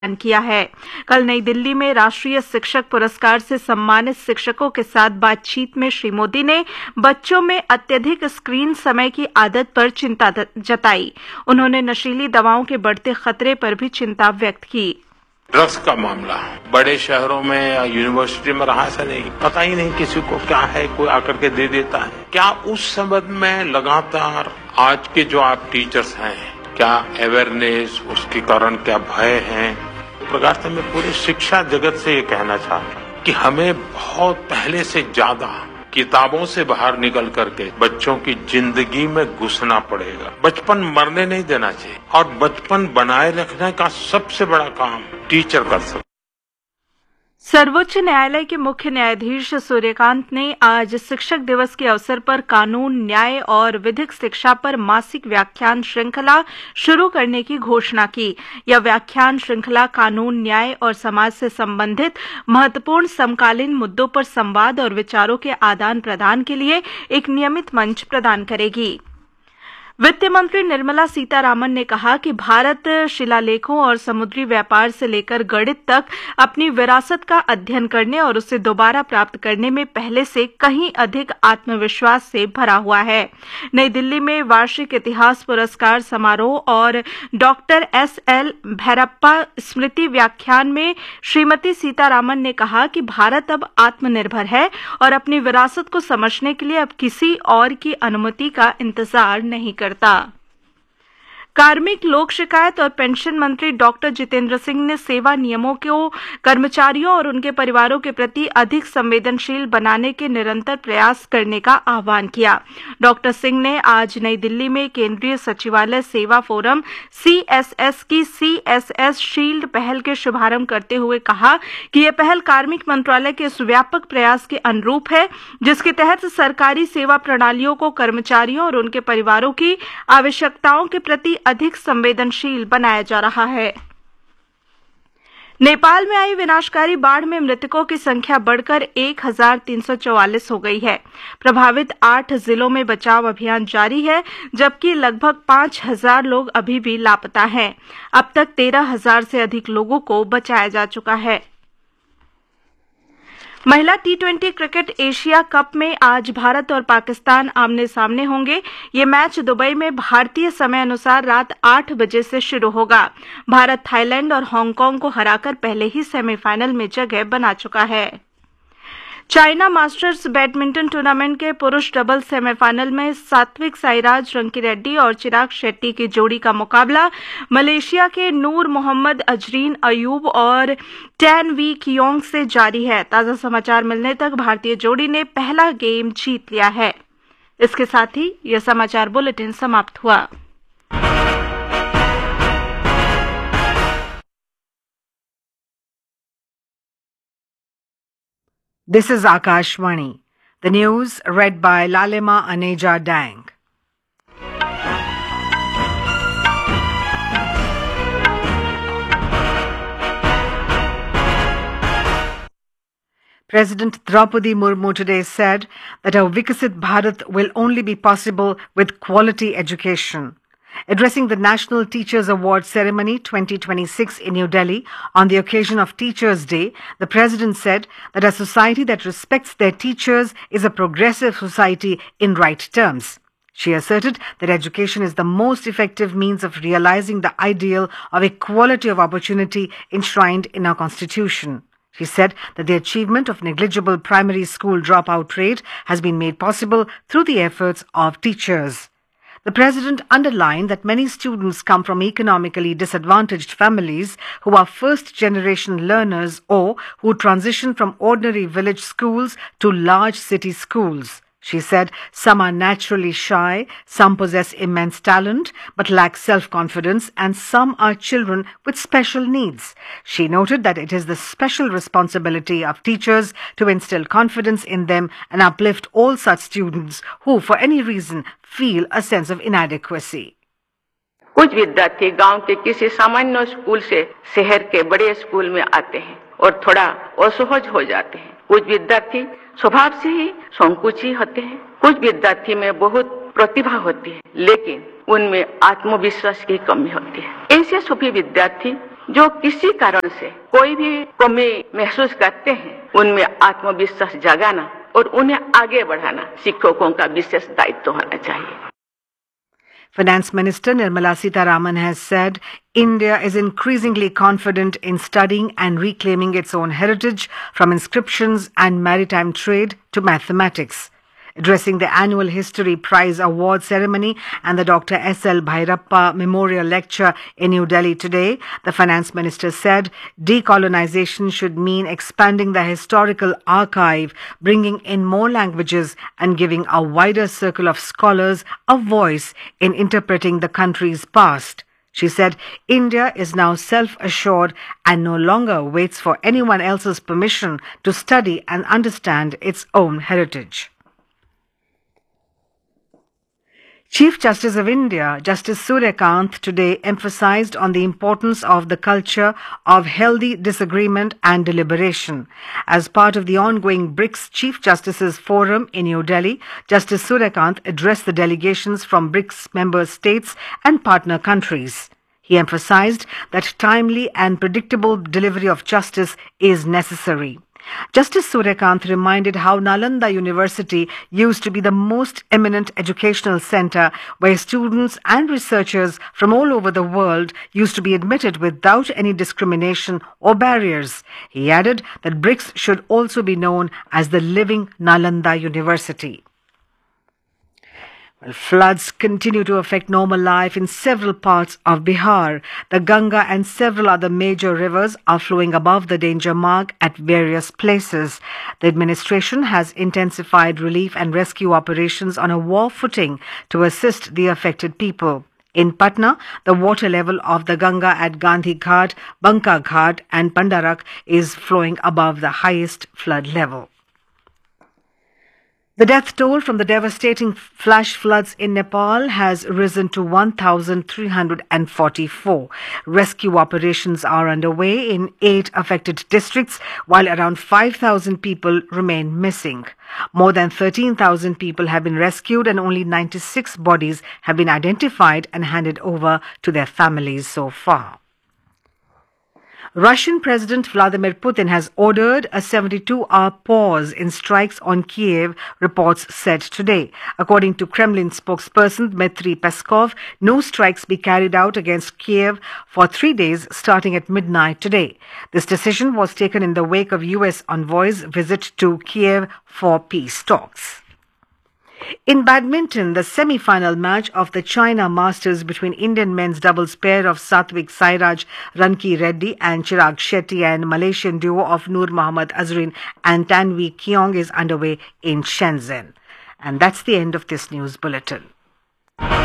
किया है। कल नई दिल्ली में राष्ट्रीय शिक्षक पुरस्कार से सम्मानित शिक्षकों के साथ बातचीत में श्री मोदी ने बच्चों में अत्यधिक स्क्रीन समय की आदत पर चिंता जताई। उन्होंने नशीली दवाओं के बढ़ते खतरे पर भी चिंता व्यक्त की। ड्रग्स का मामला बड़े शहरों में या यूनिवर्सिटी में रहा, ऐसा नहीं, पता ही नहीं किसी को क्या है, कोई आकर के दे देता है। क्या उस संबंध में लगातार आज के जो आप टीचर्स हैं, क्या अवेयरनेस, उसके कारण क्या भय है? प्रकार से मैं पूरे शिक्षा जगत से ये कहना चाहता हूँ कि हमें बहुत पहले से ज्यादा किताबों से बाहर निकल करके बच्चों की जिंदगी में घुसना पड़ेगा। बचपन मरने नहीं देना चाहिए और बचपन बनाए रखने का सबसे बड़ा काम टीचर कर सकते। सर्वोच्च न्यायालय के मुख्य न्यायाधीश सूर्यकांत ने आज शिक्षक दिवस के अवसर पर कानून, न्याय और विधिक शिक्षा पर मासिक व्याख्यान श्रृंखला शुरू करने की घोषणा की। यह व्याख्यान श्रृंखला कानून, न्याय और समाज से संबंधित महत्वपूर्ण समकालीन मुद्दों पर संवाद और विचारों के आदान प्रदान के लिए एक नियमित मंच प्रदान करेगी। वित्त मंत्री निर्मला सीतारामन ने कहा कि भारत शिलालेखों और समुद्री व्यापार से लेकर गणित तक अपनी विरासत का अध्ययन करने और उसे दोबारा प्राप्त करने में पहले से कहीं अधिक आत्मविश्वास से भरा हुआ है। नई दिल्ली में वार्षिक इतिहास पुरस्कार समारोह और डॉक्टर एस.एल. भैरप्पा स्मृति व्याख्यान में श्रीमती सीतारामन ने कहा कि भारत अब आत्मनिर्भर है और अपनी विरासत को समझने के लिए अब किसी और की अनुमति का इंतजार नहीं करता। कार्मिक, लोक शिकायत और पेंशन मंत्री डॉक्टर जितेंद्र सिंह ने सेवा नियमों को कर्मचारियों और उनके परिवारों के प्रति अधिक संवेदनशील बनाने के निरंतर प्रयास करने का आह्वान किया। डॉक्टर सिंह ने आज नई दिल्ली में केंद्रीय सचिवालय सेवा फोरम CSS की CSS शील्ड पहल के शुभारंभ करते हुए कहा कि यह पहल कार्मिक मंत्रालय के इस व्यापक प्रयास के अनुरूप है, जिसके तहत सरकारी सेवा प्रणालियों को कर्मचारियों और उनके परिवारों की आवश्यकताओं के प्रति अधिक संवेदनशील बनाया जा रहा है। नेपाल में आई विनाशकारी बाढ़ में मृतकों की संख्या बढ़कर 1344 हो गई है। प्रभावित 8 जिलों में बचाव अभियान जारी है, जबकि लगभग 5000 लोग अभी भी लापता हैं। अब तक 13000 से अधिक लोगों को बचाया जा चुका है। महिला T20 क्रिकेट एशिया कप में आज भारत और पाकिस्तान आमने सामने होंगे। ये मैच दुबई में भारतीय समय अनुसार रात 8 बजे से शुरू होगा। भारत थाईलैंड और हांगकांग को हराकर पहले ही सेमीफाइनल में जगह बना चुका है। चाइना मास्टर्स बैडमिंटन टूर्नामेंट के पुरुष डबल सेमीफाइनल में सात्विक साईराज रंकीरेड्डी और चिराग शेट्टी की जोड़ी का मुकाबला मलेशिया के नूर मोहम्मद अजरीन अयूब और टैन वी कियोंग से जारी है। ताजा समाचार मिलने तक भारतीय जोड़ी ने पहला गेम जीत लिया है। इसके साथ ही यह समाचार बुलेटिन समाप्त हुआ। This is Akashvani. The news read by Lalima Aneja Dang. President Draupadi Murmu today said that a Viksit Bharat will only be possible with quality education. Addressing the National Teachers Award Ceremony 2026 in New Delhi on the occasion of Teachers' Day, the President said that a society that respects their teachers is a progressive society in right terms. She asserted that education is the most effective means of realizing the ideal of equality of opportunity enshrined in our Constitution. She said that the achievement of negligible primary school dropout rate has been made possible through the efforts of teachers. The President underlined that many students come from economically disadvantaged families who are first-generation learners or who transition from ordinary village schools to large city schools. She said some are naturally shy, some possess immense talent but lack self-confidence, and some are children with special needs. She noted that it is the special responsibility of teachers to instill confidence in them and uplift all such students who, for any reason, feel a sense of inadequacy. कुछ विद्यार्थी गांव के किसी सामान्य school से शहर के बड़े स्कूल में आते हैं और थोड़ा असहज हो जाते हैं। कुछ विद्यार्थी स्वभाव से ही संकोची होते हैं। कुछ विद्यार्थी में बहुत प्रतिभा होती है, लेकिन उनमें आत्मविश्वास की कमी होती है। ऐसे सभी विद्यार्थी जो किसी कारण से कोई भी कमी महसूस करते हैं उनमें आत्मविश्वास जगाना और उन्हें आगे बढ़ाना शिक्षकों का विशेष दायित्व होना चाहिए. Finance Minister Nirmala Sitharaman has said India is increasingly confident in studying and reclaiming its own heritage, from inscriptions and maritime trade to mathematics. Addressing the annual History Prize Award ceremony and the Dr. S.L. Bhairappa Memorial Lecture in New Delhi today, the Finance Minister said decolonization should mean expanding the historical archive, bringing in more languages and giving a wider circle of scholars a voice in interpreting the country's past. She said India is now self-assured and no longer waits for anyone else's permission to study and understand its own heritage. Chief Justice of India, Justice Surya Kant, today emphasized on the importance of the culture of healthy disagreement and deliberation. As part of the ongoing BRICS Chief Justices Forum in New Delhi, Justice Surya Kant addressed the delegations from BRICS member states and partner countries. He emphasized that timely and predictable delivery of justice is necessary. Justice Surya Kant reminded how Nalanda University used to be the most eminent educational center where students and researchers from all over the world used to be admitted without any discrimination or barriers. He added that BRICS should also be known as the living Nalanda University. Well, floods continue to affect normal life in several parts of Bihar. The Ganga and several other major rivers are flowing above the danger mark at various places. The administration has intensified relief and rescue operations on a war footing to assist the affected people. In Patna, the water level of the Ganga at Gandhi Ghat, Banka Ghat and Pandarak is flowing above the highest flood level. The death toll from the devastating flash floods in Nepal has risen to 1,344. Rescue operations are underway in 8 affected districts, while around 5,000 people remain missing. More than 13,000 people have been rescued and only 96 bodies have been identified and handed over to their families so far. Russian President Vladimir Putin has ordered a 72-hour pause in strikes on Kiev, reports said today. According to Kremlin spokesperson Dmitry Peskov, no strikes be carried out against Kiev for 3 days starting at midnight today. This decision was taken in the wake of U.S. envoy's visit to Kiev for peace talks. In badminton, the semi-final match of the China Masters between Indian men's doubles pair of Satvik Sairaj Ranki Reddy and Chirag Shetty and Malaysian duo of Noor Mohammad Azrin and Tanvi Keong is underway in Shenzhen. And that's the end of this news bulletin.